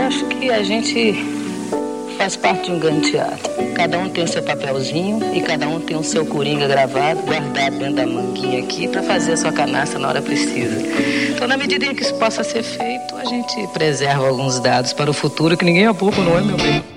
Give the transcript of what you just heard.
acho que a gente faz parte de um grande teatro. Cada um tem o seu papelzinho e cada um tem o seu coringa gravado, guardado dentro da manguinha aqui para fazer a sua canastra na hora precisa. Então, na medida em que isso possa ser feito, a gente preserva alguns dados para o futuro que ninguém é bobo, não é, meu bem?